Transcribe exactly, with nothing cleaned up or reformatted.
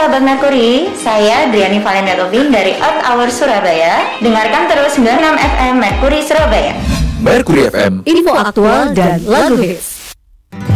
sahabat Merkuri, saya Driani Valenda Tobing dari Earth Hour Surabaya. Dengarkan terus sembilan puluh enam F M Merkuri Surabaya. Merkuri F M, info aktual dan lagu hits.